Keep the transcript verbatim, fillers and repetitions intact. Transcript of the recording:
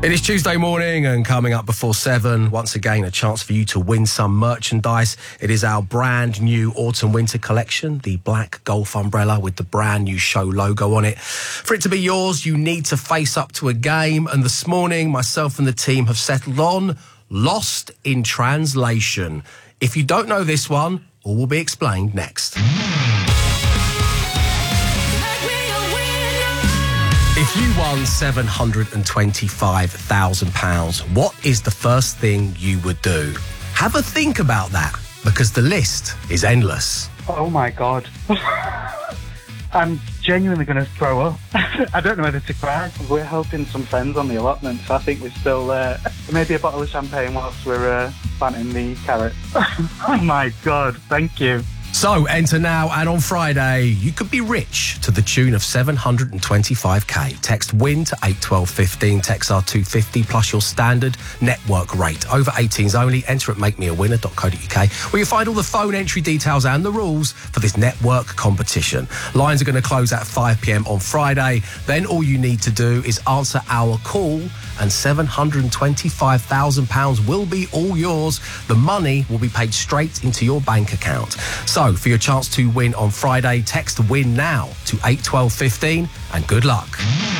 It is Tuesday morning, and coming up before seven, once again, a chance for you to win some merchandise. It is our brand new autumn-winter collection, the black golf umbrella with the brand new show logo on it. For it to be yours, you need to face up to a game, and this morning, myself and the team have settled on Lost in Translation. If you don't know this one, all will be explained next. If you won seven hundred twenty-five thousand pounds, what is the first thing you would do? Have a think about that, because the list is endless. Oh my God. I'm genuinely going to throw up. I don't know whether to cry. We're helping some friends on the allotment, so I think we're still uh, maybe a bottle of champagne whilst we're uh, planting the carrots. Oh my God, thank you. So, enter now, and on Friday, you could be rich to the tune of seven hundred twenty-five k. Text WIN to eight twelve fifteen, text R two fifty plus your standard network rate. Over eighteens only. Enter at make me a winner dot co dot uk, where you'll find all the phone entry details and the rules for this network competition. Lines are going to close at five p m on Friday. Then all you need to do is answer our call, and seven hundred twenty-five thousand pounds will be all yours. The money will be paid straight into your bank account. So, for your chance to win on Friday, text WIN now to eight twelve fifteen, and good luck.